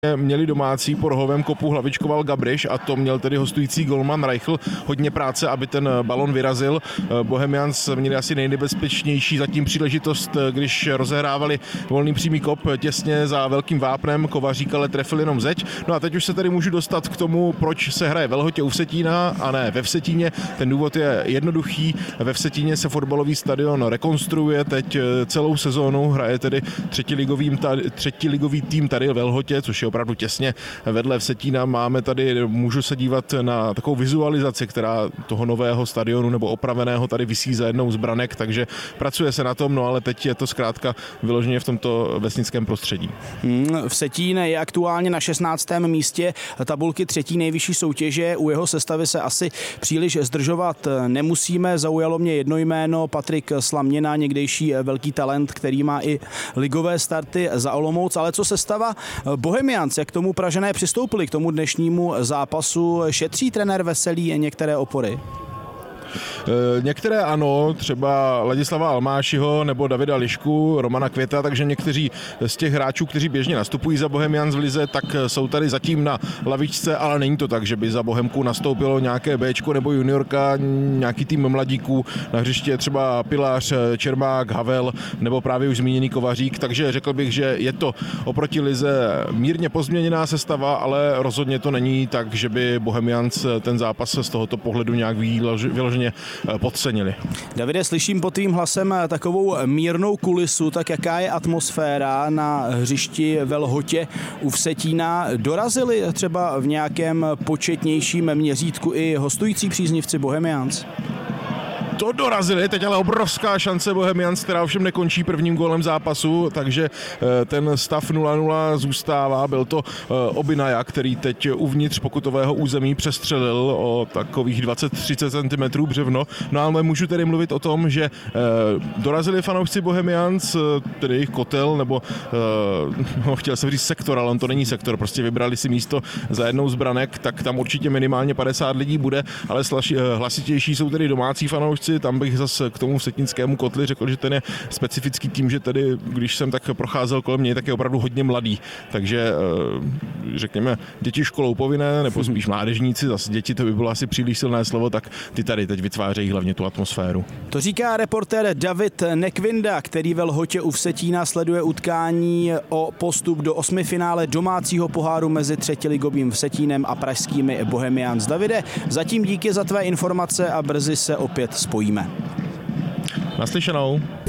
Měli domácí po rohovém kopu hlavičkoval Gabriš a to měl tedy hostující golman Reichl hodně práce, aby ten balon vyrazil. Bohemians měli asi nejnebezpečnější zatím příležitost, když rozehrávali volný přímý kop těsně za velkým vápnem. Kovařík ale trefil jenom zeď. No a teď už se tady můžu dostat k tomu, proč se hraje ve Lhotě u Vsetína a ne ve Vsetíně. Ten důvod je jednoduchý. Ve Vsetíně se fotbalový stadion rekonstruuje. Teď celou sezónu hraje tedy třetiligový tým tady ve Lhotě, což je opravdu těsně vedle Vsetína. Máme tady, můžu se dívat na takovou vizualizaci, která toho nového stadionu nebo opraveného tady visí za jednou z branek, takže pracuje se na tom, no ale teď je to zkrátka vyloženě v tomto vesnickém prostředí. Vsetín je aktuálně na 16. místě tabulky třetí nejvyšší soutěže. U jeho sestavy se asi příliš zdržovat nemusíme. Zaujalo mě jedno jméno, Patrik Slaměna, někdejší velký talent, který má i ligové starty za Olomouc, ale co sestava Bohemians, jak k tomu Pražané přistoupili, k tomu dnešnímu zápasu, šetří trenér Veselý některé opory? Některé ano, třeba Ladislava Almášiho nebo Davida Lišku, Romana Květa, takže někteří z těch hráčů, kteří běžně nastupují za Bohemians v lize, tak jsou tady zatím na lavičce, ale není to tak, že by za Bohemku nastoupilo nějaké Bčko nebo juniorka, nějaký tým mladíků. Na hřišti je třeba Pilář, Čermák, Havel nebo právě už zmíněný Kovařík, takže řekl bych, že je to oproti lize mírně pozměněná sestava, ale rozhodně to není tak, že by Bohemians ten zápas z tohoto pohledu nějak vyloženě podcenili. Davide, slyším pod tvým hlasem takovou mírnou kulisu, tak jaká je atmosféra na hřišti ve Lhotě u Vsetína? Dorazili třeba v nějakém početnějším měřítku i hostující příznivci Bohemians? To dorazili, teď ale obrovská šance Bohemians, která ovšem nekončí prvním gólem zápasu, takže ten stav 0-0 zůstává. Byl to Obinaja, který teď uvnitř pokutového území přestřelil o takových 20-30 cm břevno. No ale můžu tedy mluvit o tom, že dorazili fanoušci Bohemians, tedy jejich kotel, nebo chtěl jsem říct sektor, ale on to není sektor, prostě vybrali si místo za jednou z branek, tak tam určitě minimálně 50 lidí bude, ale hlasitější jsou tedy domácí fanoušci. Tam bych zase k tomu vsetínskému kotli řekl, že ten je specifický tím, že tady, když jsem tak procházel kolem něj, tak je opravdu hodně mladý. Takže řekněme, děti školou povinné, nebo spíš mládežníci, zase děti, to by bylo asi příliš silné slovo, tak ty tady teď vytvářejí hlavně tu atmosféru. To říká reportér David Nekvinda, který ve Lhotě u Vsetína sleduje utkání o postup do osmifinále domácího poháru mezi třetiligovým Vsetínem a pražskými Bohemians. Davide, zatím díky za tvé informace a brzy se opět spojíme. Naslyšenou.